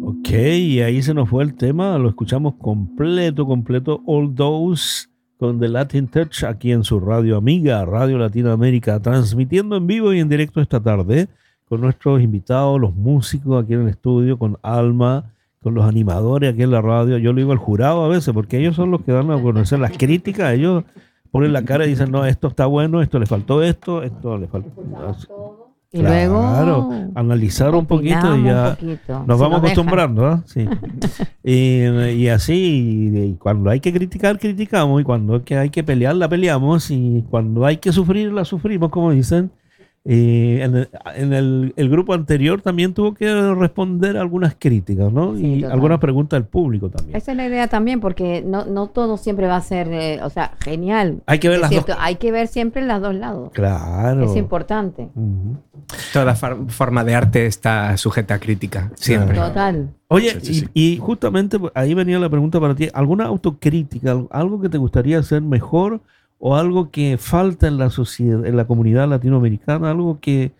Ok, y ahí se nos fue el tema, lo escuchamos completo, All Those con The Latin Touch aquí en su radio amiga, Radio Latinoamérica, transmitiendo en vivo y en directo esta tarde con nuestros invitados, los músicos aquí en el estudio, con Alma, con los animadores aquí en la radio. Yo le digo al jurado a veces, porque ellos son los que dan a conocer las críticas, ellos ponen la cara y dicen, no, esto está bueno, esto le faltó esto le faltó... Y claro, luego analizar un poquito y ya nos vamos acostumbrando, ¿eh? Sí. y así, y cuando hay que criticar, criticamos, y cuando hay que pelear, la peleamos, y cuando hay que sufrir, la sufrimos, como dicen. El grupo anterior también tuvo que responder algunas críticas, ¿no? Sí, y total. Algunas preguntas del público también. Esa es la idea también, porque no todo siempre va a ser, genial. Hay que ver Es las cierto, dos. hay que ver siempre los dos lados. Claro. Es importante. Uh-huh. Toda forma de arte está sujeta a crítica, siempre. Total. Oye, Sí. y justamente ahí venía la pregunta para ti. ¿Alguna autocrítica, algo que te gustaría hacer mejor o algo que falta en la sociedad, en la comunidad latinoamericana? Algo que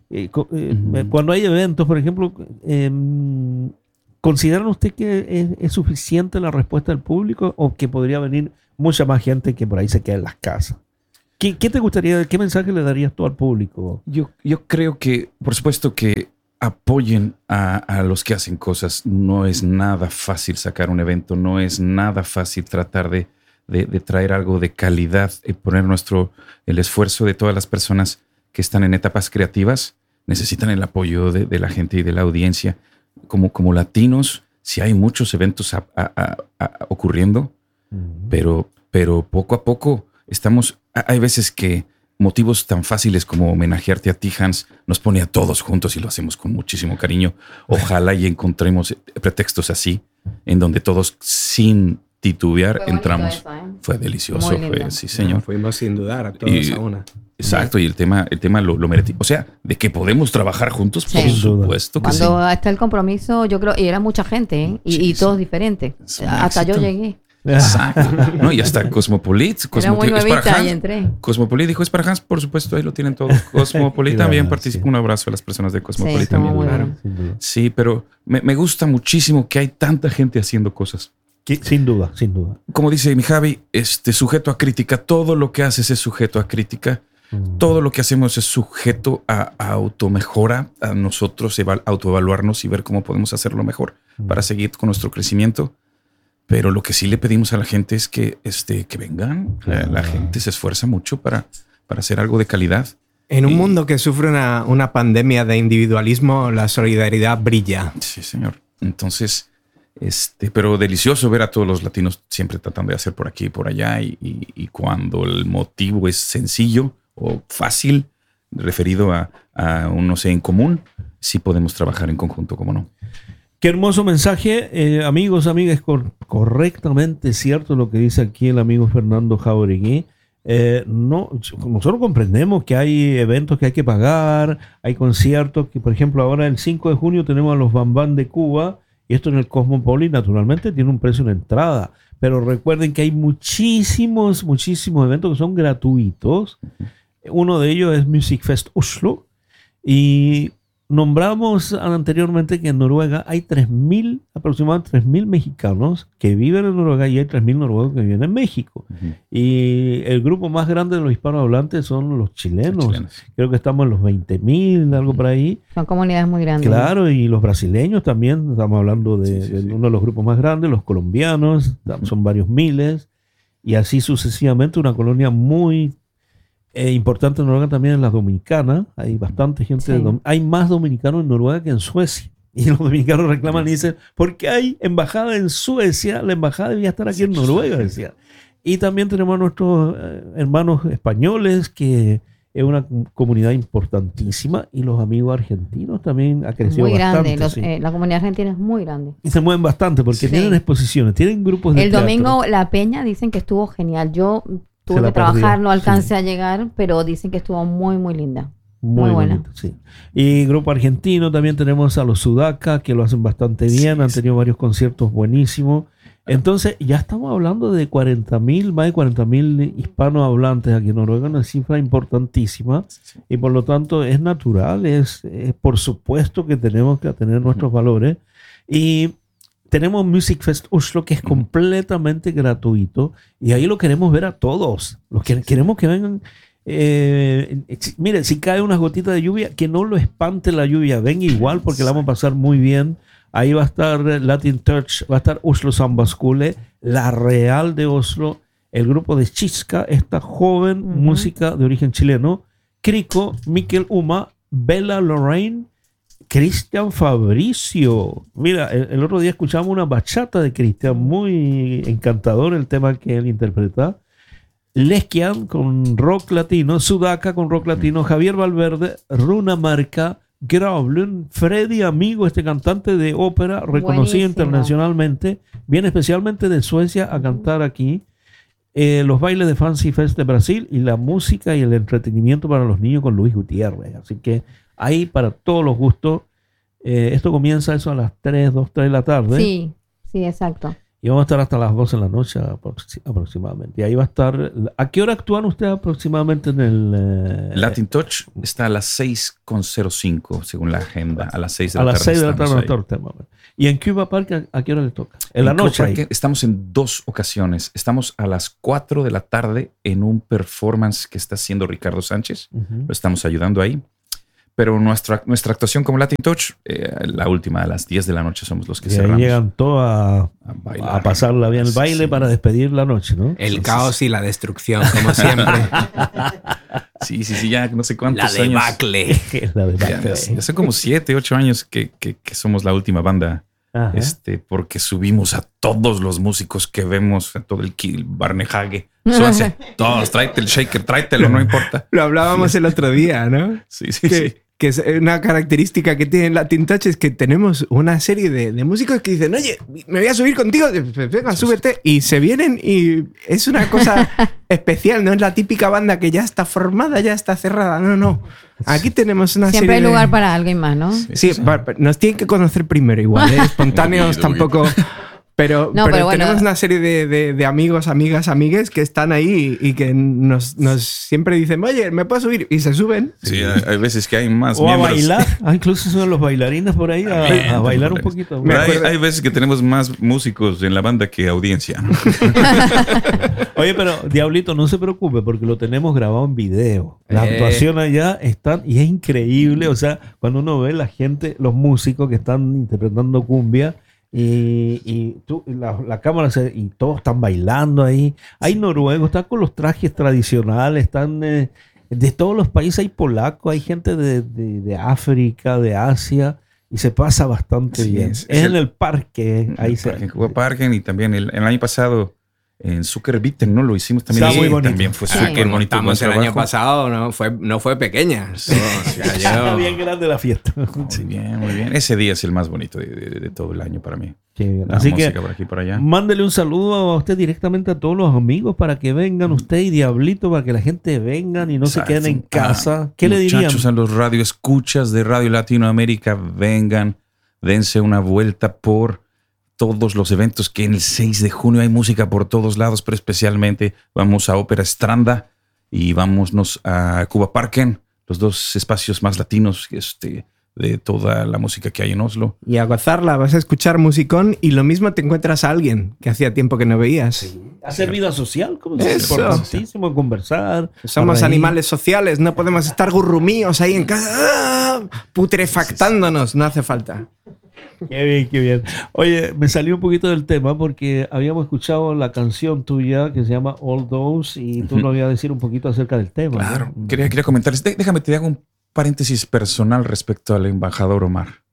cuando hay eventos, por ejemplo, ¿consideran usted que es suficiente la respuesta del público o que podría venir mucha más gente que por ahí se queda en las casas? ¿Qué te gustaría, qué mensaje le darías tú al público? Yo creo que, por supuesto, que apoyen a los que hacen cosas. No es nada fácil sacar un evento, no es nada fácil tratar de traer algo de calidad y poner el esfuerzo de todas las personas que están en etapas creativas. Necesitan el apoyo de la gente y de la audiencia. Como latinos, sí hay muchos eventos ocurriendo, pero poco a poco hay veces que motivos tan fáciles como homenajearte a ti, Hans, nos pone a todos juntos y lo hacemos con muchísimo cariño. Ojalá y encontremos pretextos así, en donde todos sin titubear Fue bonito entramos. eso, ¿eh? Fue delicioso, Muy lindo. sí, señor. Fuimos sin dudar a todos a una. Exacto, y el tema lo merece. O sea, de que podemos trabajar juntos, Sí. por Sin duda. supuesto que sí. Cuando está el compromiso, yo creo, y era mucha gente, ¿eh? Y Sí, todos sí. diferentes. Es un Hasta yo éxito. llegué. Exacto. No, y hasta Cosmopolit. Era muy es para nuevita Hans. y entré. Cosmopolit dijo, es para Hans, por supuesto, ahí lo tienen todo. Cosmopolit Claro, también sí. participa. Un abrazo a las personas de Cosmopolit Sí, estuvo también. muy Claro. bien. Sin duda. Sí, pero me gusta muchísimo que hay tanta gente haciendo cosas. Sin duda, sin duda. Como dice mi Javi, sujeto a crítica. Todo lo que haces es sujeto a crítica. Todo lo que hacemos es sujeto a automejora, a nosotros autoevaluarnos y ver cómo podemos hacerlo mejor para seguir con nuestro crecimiento. Pero lo que sí le pedimos a la gente es que vengan. La gente se esfuerza mucho para hacer algo de calidad. En un mundo que sufre una pandemia de individualismo, la solidaridad brilla. Sí, señor. Entonces, pero delicioso ver a todos los latinos siempre tratando de hacer por aquí y por allá. Y cuando el motivo es sencillo o fácil, referido a un, no sé, en común, sí podemos trabajar en conjunto, ¿cómo no? Qué hermoso mensaje, amigos, amigas, correctamente cierto lo que dice aquí el amigo Fernando Jauregui. Nosotros comprendemos que hay eventos que hay que pagar, hay conciertos que, por ejemplo, ahora el 5 de junio tenemos a los Bambán de Cuba, y esto en el Cosmopolis naturalmente tiene un precio de entrada, pero recuerden que hay muchísimos eventos que son gratuitos. Uno de ellos es Music Fest Oslo, y nombramos anteriormente que en Noruega hay aproximadamente 3.000 mexicanos que viven en Noruega y hay 3.000 noruegos que viven en México. Y el grupo más grande de los hispanohablantes son los chilenos. Creo que estamos en los 20.000, algo por ahí. Son comunidades muy grandes. Claro, y los brasileños también, estamos hablando de uno de los grupos más grandes, los colombianos, son varios miles, y así sucesivamente, una colonia muy importante en Noruega también es la dominicana. Hay bastante gente, Sí. Hay más dominicanos en Noruega que en Suecia. Y los dominicanos reclaman y dicen, ¿por qué hay embajada en Suecia? La embajada debía estar aquí en Noruega, decía. Y también tenemos a nuestros hermanos españoles, que es una comunidad importantísima, y los amigos argentinos también ha crecido Muy bastante. grande. Sí. La comunidad argentina es muy grande. Y se mueven bastante porque Sí. tienen exposiciones, tienen grupos de El teatro. domingo La Peña dicen que estuvo genial. Yo tuve Se la que trabajar, perdió. no alcancé Sí. a llegar, pero dicen que estuvo muy, muy linda. Muy buena. bonito, sí. Y grupo argentino también tenemos a los Sudaca, que lo hacen bastante bien, han tenido varios conciertos buenísimos. Entonces, ya estamos hablando de 40.000, más de 40.000 hispanohablantes aquí en Noruega, una cifra importantísima, y por lo tanto es natural, es por supuesto que tenemos que tener nuestros valores. Y tenemos Music Fest Oslo, que es completamente gratuito, y ahí lo queremos ver a todos. Queremos que vengan. Mire, si cae unas gotitas de lluvia, que no lo espante la lluvia, ven igual porque la vamos a pasar muy bien. Ahí va a estar Latin Touch, va a estar Oslo Samba School, la Real de Oslo, el grupo de Chiska, esta joven música de origen chileno, Crico, Miquel Uma, Bella Lorraine, Cristian Fabricio. Mira, el otro día escuchamos una bachata de Cristian, muy encantador el tema que él interpreta. Leskian con rock latino, Sudaka con rock latino, Javier Valverde, Runa Marca, Gravlund, Freddy Amigo, este cantante de ópera reconocido internacionalmente, viene especialmente de Suecia a cantar aquí. Los bailes de Fancy Fest de Brasil y la música y el entretenimiento para los niños con Luis Gutiérrez. Así que ahí para todos los gustos. Esto comienza eso a las 3 de la tarde. Sí, exacto. Y vamos a estar hasta las 12 de la noche aproximadamente. Y ahí va a estar... ¿A qué hora actúan ustedes aproximadamente en el... Latin Touch está a las 6:05 según la agenda. A las 6 de la tarde. A las 6 de la tarde. ¿Y en Cuba Park a qué hora les toca? En la noche. Ahí. Estamos en 2 ocasiones. Estamos a las 4 de la tarde en un performance que está haciendo Ricardo Sánchez. Lo estamos ayudando ahí. Pero nuestra actuación como Latin Touch, la última, a las 10 de la noche somos los que cerramos. Ahí llegan todos a pasarla bien el baile para despedir la noche, ¿no? El caos y la destrucción, como siempre. Sí, ya no sé cuántos años. La debacle. Ya son como 7, 8 años que somos la última banda. Porque subimos a todos los músicos que vemos, a todo el Barnehage. Súbanse, todos, tráete el shaker, tráetelo, no importa. Lo hablábamos el otro día, ¿no? Sí. Que es una característica que tiene Latin Touch, es que tenemos una serie de músicos que dicen, oye, me voy a subir contigo, venga, súbete, y se vienen y es una cosa especial, no es la típica banda que ya está formada, ya está cerrada, no. Aquí tenemos una Siempre serie hay lugar para alguien más, ¿no? Sí, nos tienen que conocer primero igual, espontáneos tampoco... Pero bueno, tenemos una serie de amigos, amigas, amigues que están ahí y que nos siempre dicen, oye, ¿me puedo subir? Y se suben. Sí, hay veces que hay más o miembros. A bailar. Incluso son los bailarines por ahí a bailar un poquito. Hay veces que tenemos más músicos en la banda que audiencia. Oye, pero Diablito, no se preocupe porque lo tenemos grabado en video. La actuación allá están y es increíble. O sea, cuando uno ve la gente, los músicos que están interpretando cumbia, y la cámara y todos están bailando ahí. Hay noruegos, están con los trajes tradicionales, están de todos los países, hay polacos, hay gente de África, de Asia, y se pasa bastante bien. Es en el parque, ahí se Parken, y también el año pasado en Zuckerbitten, ¿no? Lo hicimos también. Está muy bonito. También fue súper bonito. El año pasado no fue pequeña. Está bien grande la fiesta. Sí, bien, muy bien. Ese día es el más bonito de todo el año para mí. Así que por aquí, por allá. Mándele un saludo a usted directamente a todos los amigos para que vengan usted y Diablito, para que la gente vengan y no se queden en casa. ¿Qué le dirían? Muchachos, a los radioescuchas de Radio Latinoamérica, vengan, dense una vuelta por todos los eventos, que en el 6 de junio hay música por todos lados, pero especialmente vamos a Ópera Stranda y vámonos a Cuba Parken, los 2 espacios más latinos de toda la música que hay en Oslo. Y a gozarla, vas a escuchar musicón y lo mismo te encuentras a alguien que hacía tiempo que no veías. Sí. Hacer vida social, como es importantísimo, conversar. Somos animales sociales, no podemos estar gurrumíos ahí en casa, putrefactándonos, no hace falta. Qué bien, qué bien. Oye, me salió un poquito del tema porque habíamos escuchado la canción tuya que se llama All Those y tú nos ibas a decir un poquito acerca del tema. Claro, ¿no? Quería comentarles. Déjame te hago un paréntesis personal respecto al embajador Omar.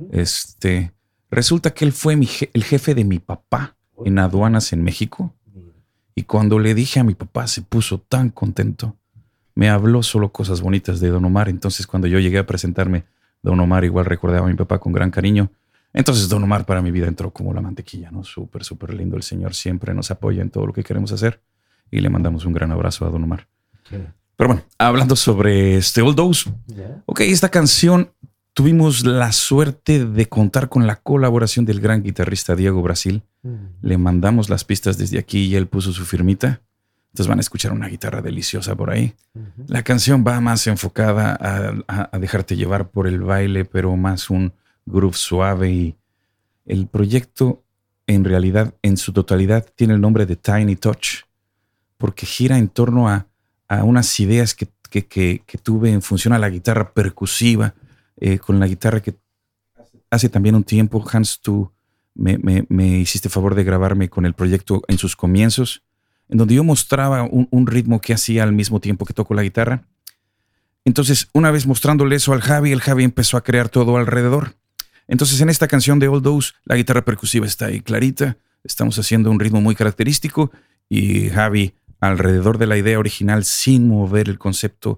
Resulta que él fue el jefe de mi papá en aduanas en México, y cuando le dije a mi papá se puso tan contento. Me habló solo cosas bonitas de Don Omar. Entonces cuando yo llegué a presentarme, Don Omar igual recordaba a mi papá con gran cariño. Entonces Don Omar para mi vida entró como la mantequilla, ¿no? Súper, súper lindo. El Señor siempre nos apoya en todo lo que queremos hacer y le mandamos un gran abrazo a Don Omar. Okay. Pero bueno, hablando sobre All Those. Ok, esta canción tuvimos la suerte de contar con la colaboración del gran guitarrista Diego Brasil. Le mandamos las pistas desde aquí y él puso su firmita. Entonces van a escuchar una guitarra deliciosa por ahí. La canción va más enfocada a dejarte llevar por el baile, pero más un groove suave. Y el proyecto, en realidad, en su totalidad, tiene el nombre de Tiny Touch, porque gira en torno a unas ideas que tuve en función a la guitarra percusiva, con la guitarra que hace también un tiempo, Hans, tú me hiciste favor de grabarme con el proyecto en sus comienzos, en donde yo mostraba un ritmo que hacía al mismo tiempo que toco la guitarra. Entonces, una vez mostrándole eso al Javi, el Javi empezó a crear todo alrededor. Entonces, en esta canción de All Those, la guitarra percusiva está ahí clarita, estamos haciendo un ritmo muy característico y Javi, alrededor de la idea original, sin mover el concepto,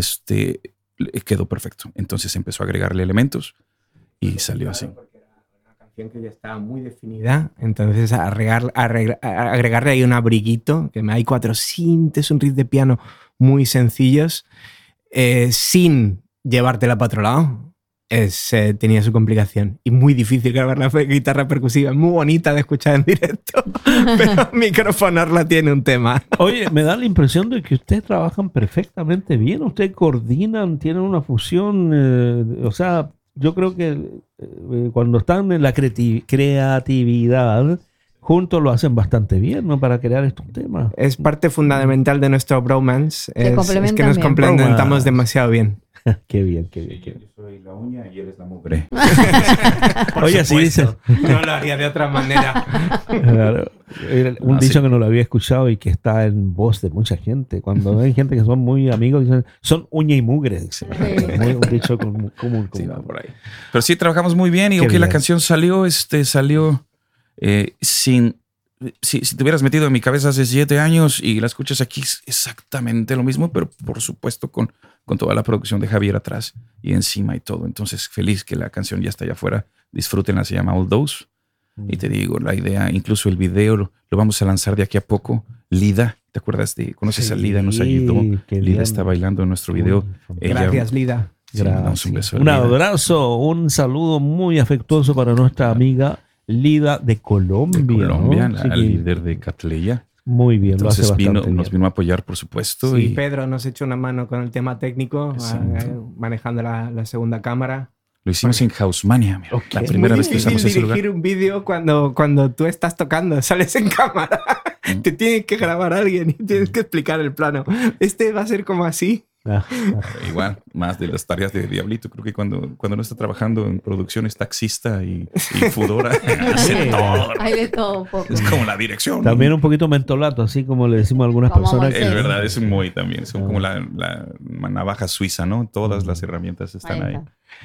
quedó perfecto. Entonces empezó a agregarle elementos y salió así. Una canción que ya estaba muy definida, entonces agregarle ahí un abriguito, que hay 4 sintes, un riff de piano muy sencillos, sin llevártela para otro lado. Tenía su complicación y muy difícil grabar la guitarra percusiva, muy bonita de escuchar en directo, pero microfonarla tiene un tema. Oye, me da la impresión de que ustedes trabajan perfectamente bien, ustedes coordinan, tienen una fusión, o sea, yo creo que cuando están en la creatividad juntos lo hacen bastante bien, ¿no? Para crear estos temas. Es parte fundamental de nuestro bromance, es que nos complementan complementamos demasiado bien. Qué bien, qué bien, qué bien. Yo soy la uña y él es la mugre. Oye, así dice. No lo haría de otra manera. Claro. Un dicho que no lo había escuchado y que está en voz de mucha gente. Cuando hay gente que son muy amigos, dicen, son uña y mugre. Dicen. Un dicho común. Sí, va por ahí. Pero sí, trabajamos muy bien y Qué bien. la canción salió sin... Si te hubieras metido en mi cabeza hace 7 años y la escuchas aquí, es exactamente lo mismo, pero por supuesto con toda la producción de Javier atrás y encima y todo. Entonces, feliz que la canción ya está allá afuera. Disfrútenla, se llama All Those. Y te digo, la idea, incluso el video lo vamos a lanzar de aquí a poco. Lida, ¿te acuerdas ¿conoces a Lida? Nos ayudó. Lida está bailando en nuestro video. Gracias, Lida. Sí, le damos un beso. Un abrazo, un saludo muy afectuoso para nuestra amiga Lida de Colombia. De Colombia, ¿no? la líder de Catleya. Muy bien, entonces lo hace bastante nos bien. vino a apoyar, por supuesto. Sí, y Pedro nos echó una mano con el tema técnico, manejando la segunda cámara. Lo hicimos en Housemania, mira. Okay. La primera vez que usamos ese lugar. dirigir un vídeo cuando tú estás tocando, sales en cámara. Te tiene que grabar alguien y tienes que explicar el plano. Va a ser como así. Igual, más de las tareas de Diablito. Creo que cuando no está trabajando en producción es taxista y fudora. Hace todo. Hay de todo un poco. Es como la dirección. También un poquito mentolato, así como le decimos a algunas Como personas. Moisés. Es verdad, es muy también. Son como la navaja suiza, ¿no? Todas las herramientas están ahí.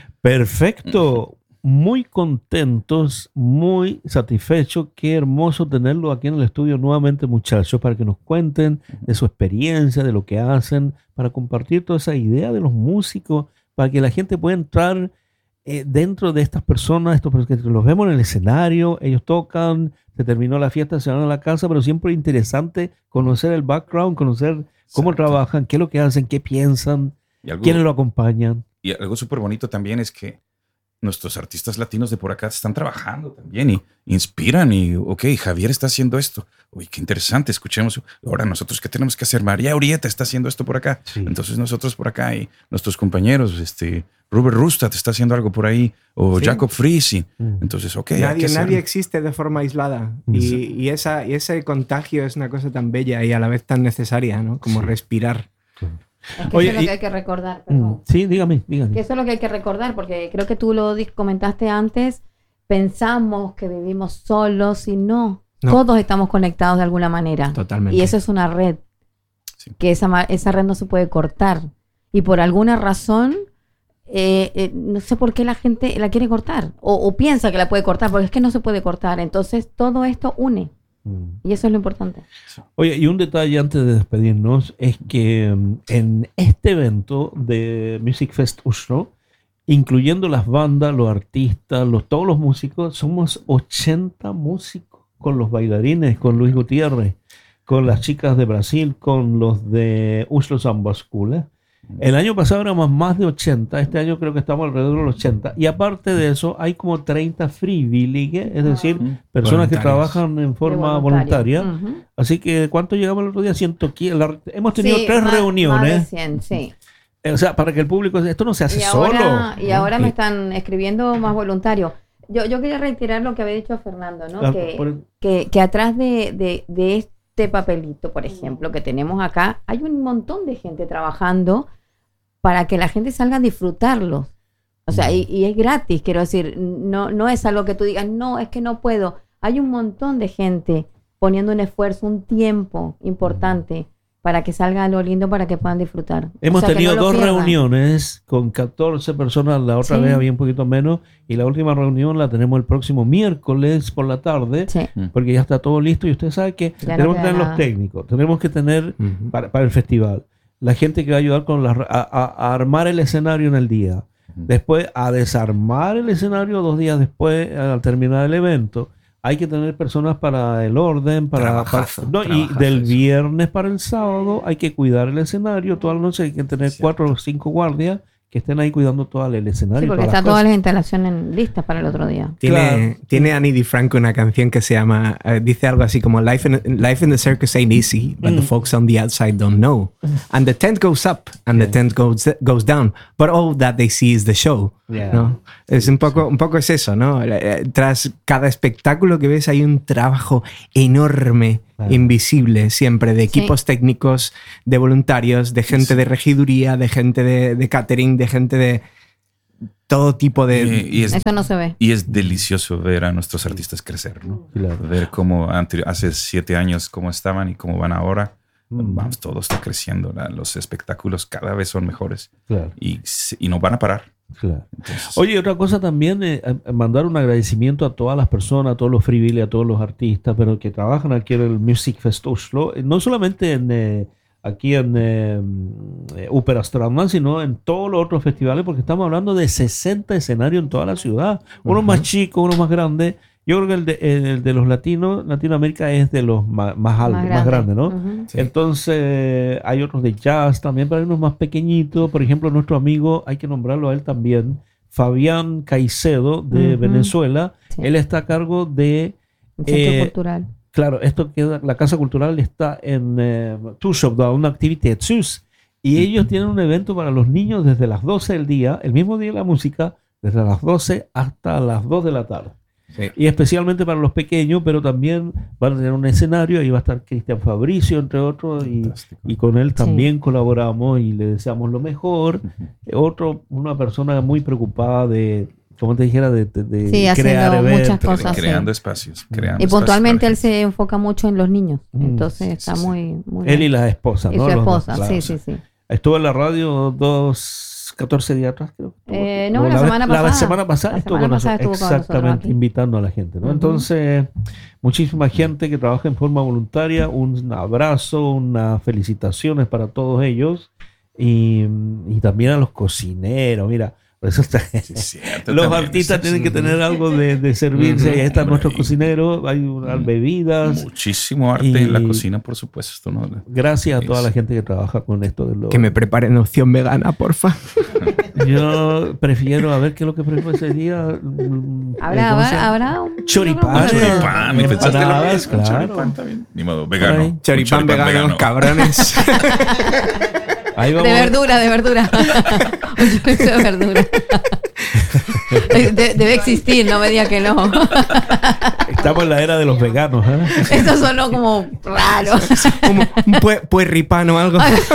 Perfecto. Muy contentos, muy satisfechos. Qué hermoso tenerlo aquí en el estudio nuevamente, muchachos, para que nos cuenten de su experiencia, de lo que hacen, para compartir toda esa idea de los músicos, para que la gente pueda entrar dentro de estas personas, estos que los vemos en el escenario, ellos tocan, se terminó la fiesta, se van a la casa, pero siempre es interesante conocer el background, conocer cómo trabajan, qué es lo que hacen, qué piensan, quiénes lo acompañan. Y algo súper bonito también es que nuestros artistas latinos de por acá están trabajando también y inspiran y, ok, Javier está haciendo esto. Uy, qué interesante, escuchemos. Ahora nosotros, ¿qué tenemos que hacer? María Urieta está haciendo esto por acá. Sí. Entonces nosotros por acá y nuestros compañeros, Robert Rustad está haciendo algo por ahí o sí. Jacob Frisi. Entonces, ok. Nadie existe de forma aislada y ese contagio es una cosa tan bella y a la vez tan necesaria, ¿no? Como respirar. Es que eso es lo que hay que recordar. Perdón. Sí, dígame. Que eso es lo que hay que recordar, porque creo que tú lo comentaste antes. Pensamos que vivimos solos y no. Todos estamos conectados de alguna manera. Totalmente. Y eso es una red. Sí. Que esa red no se puede cortar. Y por alguna razón, no sé por qué la gente la quiere cortar. O piensa que la puede cortar, porque es que no se puede cortar. Entonces todo esto une. Y eso es lo importante. Oye, y un detalle antes de despedirnos es que en este evento de Music Fest Oslo, incluyendo las bandas, los artistas, todos los músicos, somos 80 músicos con los bailarines, con Luis Gutiérrez, con las chicas de Brasil, con los de Oslo Samba School. El año pasado éramos más de 80, este año creo que estamos alrededor de los 80. Y aparte de eso, hay como 30 freiwillige, es decir, personas que trabajan en forma voluntaria. Así que, ¿cuánto llegamos el otro día? 115. Hemos tenido 3 reuniones. Más de 100, sí. O sea, para que el público, esto no se hace Y ahora me están escribiendo más voluntarios. Yo quería reiterar lo que había dicho Fernando, ¿no? Que atrás de este papelito, por ejemplo, que tenemos acá, hay un montón de gente trabajando para que la gente salga a disfrutarlo. O sea, y es gratis, quiero decir, no es algo que tú digas, no, es que no puedo. Hay un montón de gente poniendo un esfuerzo, un tiempo importante para que salga lo lindo, para que puedan disfrutar. Hemos tenido 2 reuniones con 14 personas, la otra vez había un poquito menos, y la última reunión la tenemos el próximo miércoles por la tarde, porque ya está todo listo, y usted sabe que tenemos que tener los técnicos, tenemos que tener para el festival, la gente que va a ayudar con a armar el escenario en el día, después a desarmar el escenario 2 días después, al terminar el evento. Hay que tener personas para el orden, y del viernes para el sábado hay que cuidar el escenario. Toda la noche hay que tener 4 o 5 guardias que estén ahí cuidando todo el escenario. Sí, porque están todas las instalaciones listas para el otro día. Tiene Annie DiFranco una canción que se llama, dice algo así como Life in the circus ain't easy, but the folks on the outside don't know. And the tent goes up, and the tent goes down, but all that they see is the show. ¿No? Es un poco es eso, ¿no? Tras cada espectáculo que ves hay un trabajo enorme, invisible siempre, de equipos técnicos, de voluntarios, de gente de regiduría, de gente de catering, de gente de todo tipo de... Eso no se ve. Y es delicioso ver a nuestros artistas crecer, ¿no? Ver cómo hace 7 años cómo estaban y cómo van ahora. Vamos, todo está creciendo. Los espectáculos cada vez son mejores. Y no van a parar. Entonces, oye, otra cosa también, mandar un agradecimiento a todas las personas, a todos los frivilles, a todos los artistas, pero que trabajan aquí en el Music Fest Oslo, no solamente aquí en Operastranda, sino en todos los otros festivales, porque estamos hablando de 60 escenarios en toda la ciudad, unos más chicos, unos más grandes. Yo creo que el de los latinos, Latinoamérica es de los más altos, más grandes, ¿no? Entonces, hay otros de jazz también, pero hay unos más pequeñitos. Por ejemplo, nuestro amigo, hay que nombrarlo a él también, Fabián Caicedo, de Venezuela. Él está a cargo de... Centro Cultural. Claro, esto queda, la Casa Cultural está en Tushopdal, una actividad SUS. Y ellos tienen un evento para los niños desde las 12 del día, el mismo día de la música, desde las 12 hasta las 2 de la tarde. Y especialmente para los pequeños, pero también van a tener un escenario, ahí va a estar Cristian Fabricio, entre otros, y con él también colaboramos y le deseamos lo mejor. Una persona muy preocupada de, como te dijera, de crear eventos. Muchas cosas, creando espacios. Y puntualmente él se enfoca mucho en los niños, entonces está muy él y la esposa, ¿no? Y su esposa, sí. Estuvo en la radio 14 días atrás, creo. La semana pasada. La semana pasada estuvo con nosotros. Exactamente, invitando a la gente, ¿no? Entonces, muchísima gente que trabaja en forma voluntaria. Un abrazo, unas felicitaciones para todos ellos. Y también a los cocineros. Mira, eso está, los artistas tienen que tener algo de servirse. Ahí están nuestros cocineros, hay unas bebidas. Muchísimo arte en la cocina, por supuesto, ¿no? Gracias a toda la gente que trabaja con esto. Que me preparen opción vegana, porfa. Yo prefiero, a ver qué es lo que prefiero ese día. ¿Habrá un choripán? Empanadas, claro. Choripán también. Ni modo, vegano. Choripán vegano, cabrones. De verdura. De verdura. Debe existir, no me diga que no. Estamos en la era de los veganos, ¿eh? Eso sonó como raro. Como un puerripán o algo.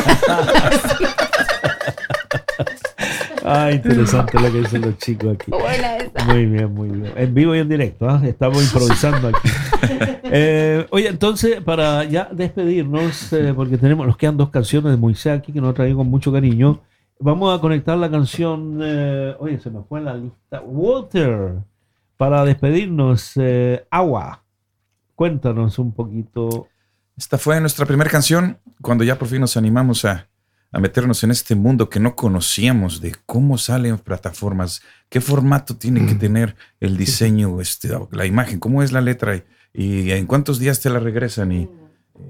Interesante lo que dicen los chicos aquí. Buena esa. Muy bien. En vivo y en directo, ¿eh? Estamos improvisando aquí. Oye, entonces, para ya despedirnos, porque nos quedan 2 canciones de Moisés aquí que nos traído con mucho cariño. Vamos a conectar la canción, se me fue en la lista, Water, para despedirnos. Agua, cuéntanos un poquito. Esta fue nuestra primera canción, cuando ya por fin nos animamos a meternos en este mundo que no conocíamos, de cómo salen plataformas, qué formato tiene que tener el diseño, la imagen, cómo es la letra y en cuántos días te la regresan. Y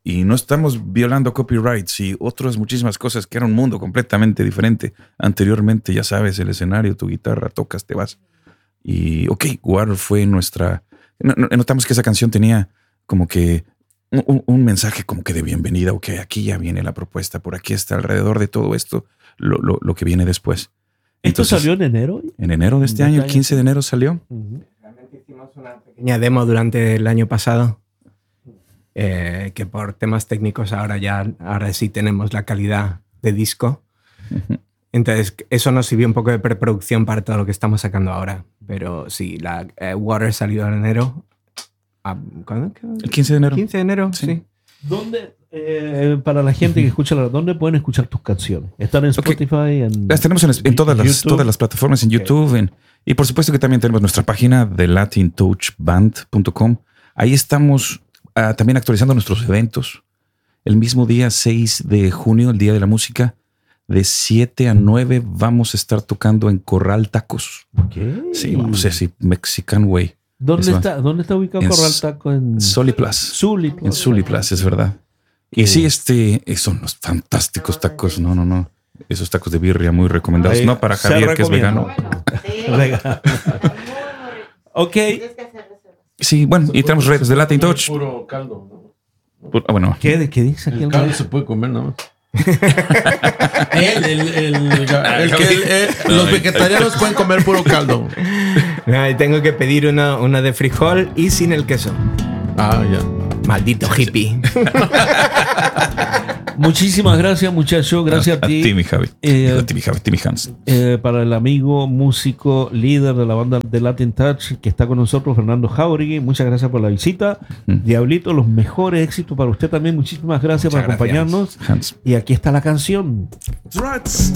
Y no estamos violando copyrights y otras muchísimas cosas que era un mundo completamente diferente. Anteriormente, ya sabes, el escenario, tu guitarra, tocas, te vas. Y Water fue nuestra... Notamos que esa canción tenía como que un mensaje como que de bienvenida. Aquí ya viene la propuesta, por aquí está alrededor de todo esto lo que viene después. ¿Esto Entonces, salió en enero? En enero de este año, el 15 de enero salió. Realmente hicimos una pequeña demo durante el año pasado, que por temas técnicos ahora sí tenemos la calidad de disco. Entonces eso nos sirvió un poco de preproducción para todo lo que estamos sacando ahora. Pero sí, la Water salió en enero. ¿Cuándo? El 15 de enero. 15 de enero, sí. ¿Dónde, para la gente que escucha, dónde pueden escuchar tus canciones? ¿Están en Spotify? Las tenemos en todas las plataformas, en YouTube. Y por supuesto que también tenemos nuestra página de latintouchband.com. Ahí estamos también actualizando nuestros eventos. El mismo día 6 de junio, el Día de la Música, de 7 a 9 vamos a estar tocando en Corral Tacos. Sí, vamos a decir Mexican Way. ¿Dónde está ubicado Corral Taco? En Soliplas. En Soliplas, es verdad. Y sí, son los fantásticos tacos. No. Esos tacos de birria muy recomendados. No para Javier, que es vegano. Ok. Sí, bueno, y tenemos redes de Latin Touch. Puro caldo. Bueno. ¿Qué dice aquí? El caldo se puede comer nada más. Los vegetarianos pueden comer puro caldo. Tengo que pedir una de frijol y sin el queso. Ah, ya. Maldito hippie. Muchísimas gracias, muchacho. Gracias a ti. A ti, mi Javi. Timmy Hans. Para el amigo, músico, líder de la banda de Latin Touch que está con nosotros, Fernando Jauregui. Muchas gracias por la visita. Diablito, los mejores éxitos para usted también. Muchísimas gracias por acompañarnos. Hans. Y aquí está la canción. Drugs.